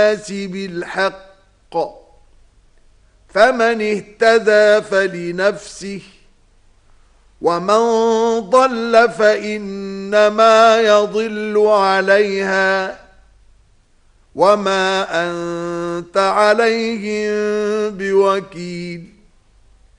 الناس بالحق فمن اهتدى فلنفسه ومن ضل فإنما يضل عليها وما أنت عليهم بوكيل